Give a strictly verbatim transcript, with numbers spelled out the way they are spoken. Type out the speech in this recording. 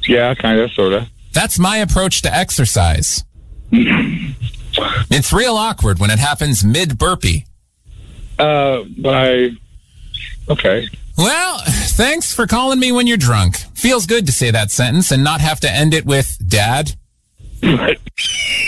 Yeah, kind of, sort of. That's my approach to exercise. It's real awkward when it happens mid-burpee. Uh, but I... Okay. Well, thanks for calling me when you're drunk. Feels good to say that sentence and not have to end it with, Dad.